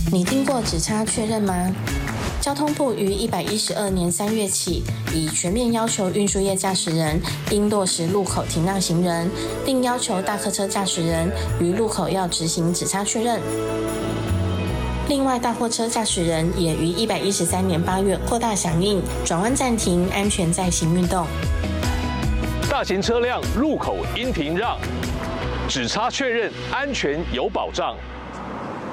你听过只差确认吗？交通部于112年3月起，已全面要求运输业驾驶人应落实路口停让行人，并要求大客车驾驶人于路口要执行只差确认。另外，大货车驾驶人也于113年8月扩大响应转弯暂停、安全再行运动。 大型车辆路口应停让，只差确认，安全有保障。